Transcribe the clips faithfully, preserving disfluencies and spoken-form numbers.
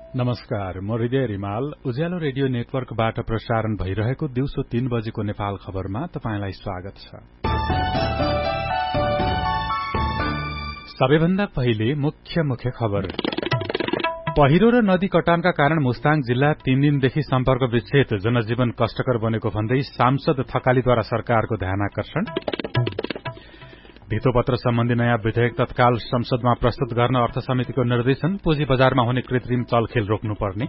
नमस्कार, म हृदय रिमाल। उज्यालो रेडियो नेटवर्कबाट प्रसारण भइरहेको दिउँसो तीन बजेको नेपाल खबरमा तपाईंलाई स्वागत छ। सबैभन्दा पहिले मुख्य मुख्य खबर। पहिरो र नदी कटानका कारण मुस्ताङ जिल्ला तीन दिनदेखि सम्पर्क विच्छेद, जनजीवन कष्टकर बनेको भन्दै सांसद थकालीद्वारा सरकारको ध्यानाकर्षण। धितोपत्र सम्बन्धी नयाँ विधेयक तत्काल संसदमा प्रस्तुत गर्न अर्थ समितिको निर्देशन, पुँजी बजारमा हुने कृत्रिम चलखेल रोक्नुपर्ने।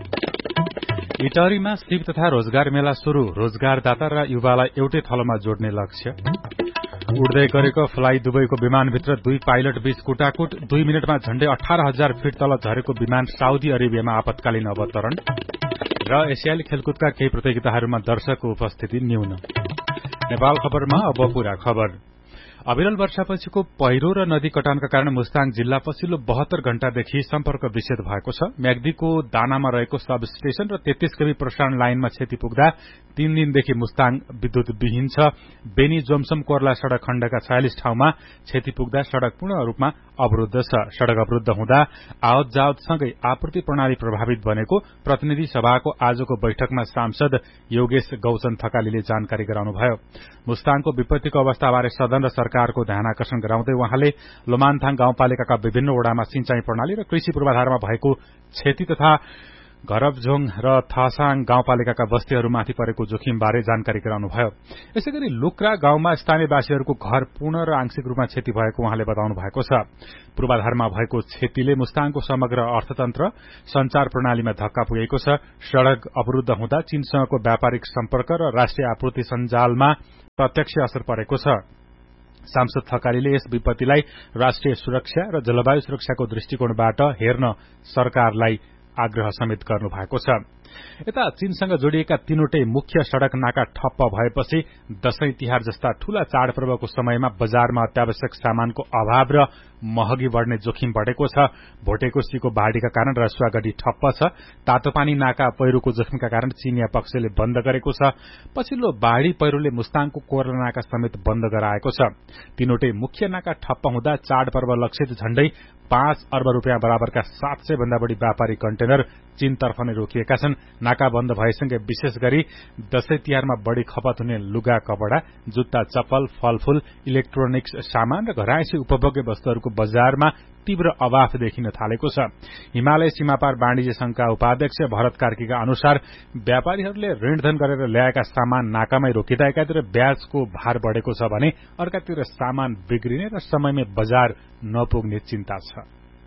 इटहरीमा सिप तथा रोजगार मेला शुरू, रोजगारदाता र युवालाई एउटै थलोमा जोड्ने लक्ष्य। उड्दै गरेको फ्लाई दुबईको विमानभित्र दुई पाइलट बीच कुटाकुट, दुई मिनटमा झण्डै अठार हजार फिट तल झरेको विमान साउदी अरेबियामा आपतकालीन अवतरण। र एसियाली खेलकुदका केही प्रतियोगिताहरूमा दर्शकको उपस्थिति न्यून। नेपाल खबरमा अब पूरा खबर। अविरल वर्षापछिको पहिरो र नदी कटानका कारण मुस्ताङ जिल्ला पछिल्लो बहत्तर घण्टादेखि सम्पर्क विच्छेद भएको छ। म्याग्दीको दानामा रहेको सब स्टेशन र तेत्तीस केबी प्रसारण लाइनमा क्षति पुग्दा तीन दिनदेखि मुस्ताङ विद्युतविहीन छ। बेनी जोमसम कोर्ला सड़क खण्डका छयालिस ठाउँमा क्षति पुग्दा सड़क पूर्ण रूपमा अवरुद्ध छ। सड़क अवरुद्ध हुँदा आवत जावतसँगै आपूर्ति प्रणाली प्रभावित बनेको प्रतिनिधि सभाको आजको बैठकमा सांसद योगेश गौचन थकालीले जानकारी गराउनुभयो। मुस्ताङको विपत्तिको अवस्थाबारे सदन र सरकारको ध्यानाकर्षण गराउँदै उहाँले लोमानथाङ गाउँपालिकाका विभिन्न वडामा सिंचाई प्रणाली र कृषि पूर्वाधारमा भएको क्षति तथा घरबझोङ र थासाङ गाउँपालिकाका बस्तीहरूमाथि परेको जोखिमबारे जानकारी गराउनुभयो। यसैगरी लुक्रा गाउँमा स्थानीयवासीहरूको घर पूर्ण र आंशिक रूपमा क्षति भएको उहाँले बताउनु भएको छ। पूर्वाधारमा भएको क्षतिले मुस्ताङको समग्र अर्थतन्त्र, संचार प्रणालीमा धक्का पुगेको छ। सड़क अवरुद्ध हुँदा चीनसँगको व्यापारिक सम्पर्क र राष्ट्रिय आपूर्ति सञ्जालमा प्रत्यक्ष असर परेको छ। सांसद थकालीले यस विपत्तिलाई राष्ट्रिय सुरक्षा र जलवायु सुरक्षाको दृष्टिकोणबाट हेर्न सरकारलाई आग्रह समेत गर्नु भएको छ। यता चीनसँग जोडिएका तीनवटै मुख्य सड़क नाका ठप्प भएपछि दशैं तिहार जस्ता ठूला चाडपर्वको समयमा बजारमा अत्यावश्यक सामानको अभाव र महँगी बढ़ने जोखिम बढ़ेको छ। भोटेकोसीको बाढ़ीका कारण रसुवागढ़ी ठप्प छ। तातोपानी नाका पहिरोको जोखिमका कारण चीनिया पक्षले बन्द गरेको छ। पछिल्लो बाढ़ी पहिरोले मुस्ताङको कोर्ला नाका समेत बन्द गराएको छ। तीनवटै मुख्य नाका ठप्प हुँदा चाडपर्व लक्षित झण्डै पाँच अर्ब रूपियाँ बराबरका सात सय भन्दा बढ़ी व्यापारी कन्टेनर चीनतर्फ नै रोकिएका छन्। नाका बन्द भएसँगै विशेष गरी दशैं तिहारमा बढ़ी खपत हुने लुगा कपड़ा, जुत्ता चप्पल, फलफूल, इलेक्ट्रोनिक्स सामान र घरायसी उपभोग्य वस्तुहरूको बजारमा तीव्र अभाव देखिन थालेको छ। हिमालय सीमापार वाणिज्य संघका उपाध्यक्ष भरत कार्कीका अनुसार व्यापारीहरूले ऋणधन गरेर ल्याएका सामान नाकामै रोकिँदा एकातिर ब्याजको भार बढ़ेको छ भने अर्कातिर सामान बिग्रिने र समयमै बजार नपुग्ने चिन्ता छ।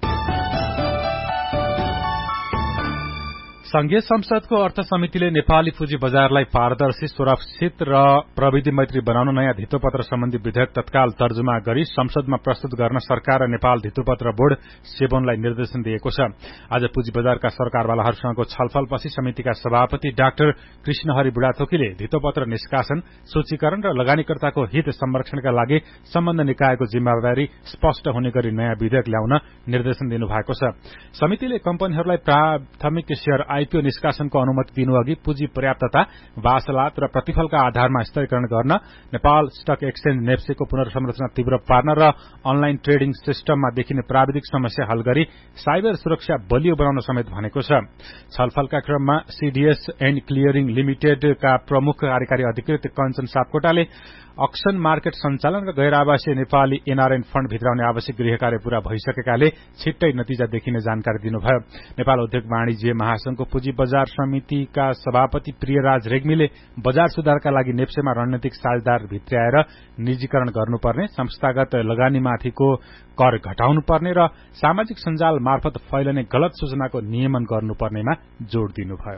संघीय संसदको अर्थ समितिले नेपाली पुँजी बजारलाई पारदर्शी, सुरक्षित र प्रविधि मैत्री बनाउन नयाँ धितोपत्र सम्बन्धी विधेयक तत्काल तर्जुमा गरी संसदमा प्रस्तुत गर्न सरकार र नेपाल धितोपत्र बोर्ड सेबोनलाई निर्देशन दिएको छ। आज पुँजी बजारका सरकारवालाहरूसँगको छलफलपछि समितिका सभापति डाक्टर कृष्णहरि बुढाथोकीले धितोपत्र निष्कासन, सूचीकरण र लगानीकर्ताको हित संरक्षणका लागि सम्बन्ध निकायको जिम्मेवारी स्पष्ट हुने गरी नयाँ विधेयक ल्याउन निर्देशन दिनुभएको छ। समितिले कम्पनीहरूलाई प्राथमिक शेयर आईपीओ निष्कासनको अनुमति दिनुअघि पुँजी पर्याप्तता, वासलात र प्रतिफलका आधारमा स्तरीकरण गर्न, नेपाल स्टक एक्सचेन्ज नेप्सेको पुनर्संरचना तीव्र पार्न र अनलाइन ट्रेडिङ सिस्टममा देखिने प्राविधिक समस्या हल गरी साइबर सुरक्षा बलियो बनाउन समेत भनेको छ। छलफलका क्रममा सीडीएस एण्ड क्लियरिङ लिमिटेडका प्रमुख कार्यकारी अधिकृत कञ्चन सापकोटाले अक्सन मार्केट सञ्चालन र गैर आवासीय नेपाली एनआरएन फण्ड भित्राउने आवश्यक गृह कार्य पूरा भइसकेकाले छिट्टै नतिजा देखिने जानकारी दिनुभयो। नेपाल उद्योग वाणिज्य महासंघको पुँजी बजार समितिका सभापति प्रियराज रेग्मीले बजार सुधारका लागि नेप्सेमा रणनीतिक साझेदार भित्र्याएर निजीकरण गर्नुपर्ने, संस्थागत लगानीमाथिको कर घटाउनुपर्ने र सामाजिक सञ्जाल मार्फत फैलने गलत सूचनाको नियमन गर्नुपर्नेमा जोड़ दिनुभयो।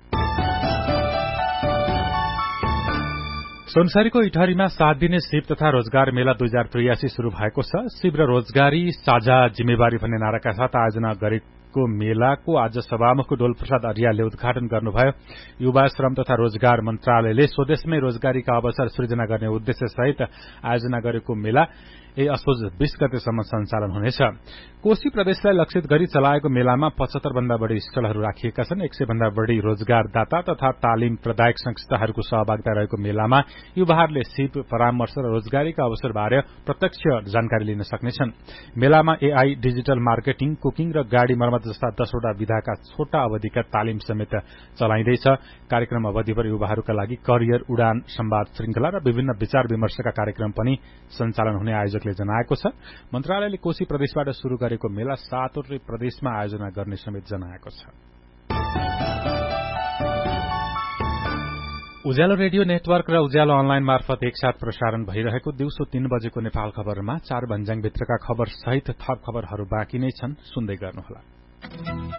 सुनसरीको इटहरीमा सात दिने सिप तथा रोजगार मेला दुई हजार त्रियासी शुरू भएको छ। सिप र रोजगारी साझा जिम्मेवारी भन्ने नाराका साथ आयोजना गरेको मेलाको आज सभामुख डोलप्रसाद अर्यालले उद्घाटन गर्नुभयो। युवा श्रम तथा रोजगार मन्त्रालयले स्वदेशमै रोजगारीका अवसर सृजना गर्ने उद्देश्य सहित आयोजना गरेको मेला ए असोज बीस गतेसम्म सञ्चालन हुनेछ। कोशी प्रदेशलाई लक्षित गरी चलाएको मेलामा पचहत्तर भन्दा बढ़ी स्टलहरू राखिएका छन्। एक सय भन्दा बढ़ी रोजगारदाता तथा तालिम प्रदायक संस्थाहरूको सहभागिता रहेको मेलामा युवाहरूले सिप, परामर्श र रोजगारीका अवसरबारे प्रत्यक्ष जानकारी लिन सक्नेछन्। मेलामा एआई, डिजिटल मार्केटिङ, कुकिङ र गाड़ी मर्मत जस्ता दसवटा विधाका छोटा अवधिका तालिम समेत चलाइँदैछ। कार्यक्रम अवधिभर युवाहरूका लागि करियर उडान संवाद श्रृंखला र विभिन्न विचार विमर्शका कार्यक्रम पनि सञ्चालन हुने आयोजकले जनाएको छ। मन्त्रालयले कोशी प्रदेशबाट शुरू गरेको मेला सातवटै प्रदेशमा आयोजना गर्ने समेत जनाएको छ। उज्यालो रेडियो नेटवर्क र उज्यालो अनलाइन मार्फत एकसाथ प्रसारण भइरहेको दिउँसो तीन बजेको नेपाल खबरमा चार भन्ज्याङभित्रका खबर सहित थप खबरहरू बाँकी नै छन्, सुन्दै गर्नुहोला।